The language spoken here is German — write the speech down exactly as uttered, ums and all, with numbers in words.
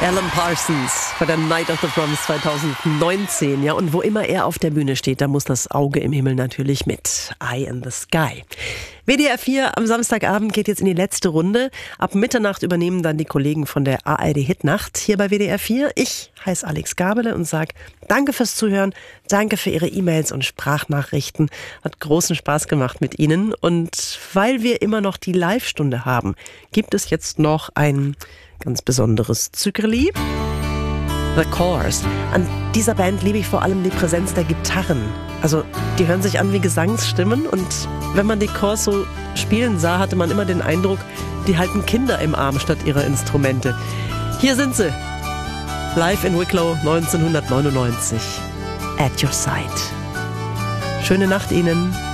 Alan Parsons bei der Night of the Proms zwanzig neunzehn. Ja, und wo immer er auf der Bühne steht, da muss das Auge im Himmel natürlich mit. Eye in the Sky. W D R vier am Samstagabend geht jetzt in die letzte Runde. Ab Mitternacht übernehmen dann die Kollegen von der A R D Hitnacht hier bei W D R vier. Ich heiße Alex Gabele und sage danke fürs Zuhören, danke für Ihre E-Mails und Sprachnachrichten. Hat großen Spaß gemacht mit Ihnen. Und weil wir immer noch die Live-Stunde haben, gibt es jetzt noch ein ganz besonderes Zückerli. The Course. An dieser Band liebe ich vor allem die Präsenz der Gitarren. Also die hören sich an wie Gesangsstimmen und wenn man die Course so spielen sah, hatte man immer den Eindruck, die halten Kinder im Arm statt ihrer Instrumente. Hier sind sie. Live in Wicklow neunzehnhundertneunundneunzig. At your side. Schöne Nacht Ihnen.